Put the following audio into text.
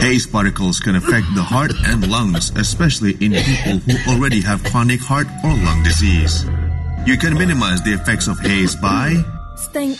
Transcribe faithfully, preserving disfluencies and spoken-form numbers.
Haze particles can affect the heart and lungs, especially in people who already have chronic heart or lung disease. You can minimize the effects of haze by staying